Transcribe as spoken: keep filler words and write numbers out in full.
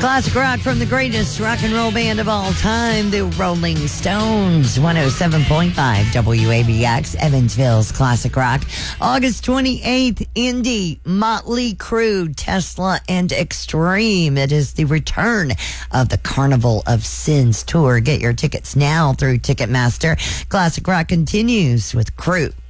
Classic rock from the greatest rock and roll band of all time, the Rolling Stones. one oh seven point five W A B X, Evansville's Classic Rock. August twenty-eighth, Indy, Motley Crue, Tesla, and Extreme. It is the return of the Carnival of Sins tour. Get your tickets now through Ticketmaster. Classic Rock continues with Crue.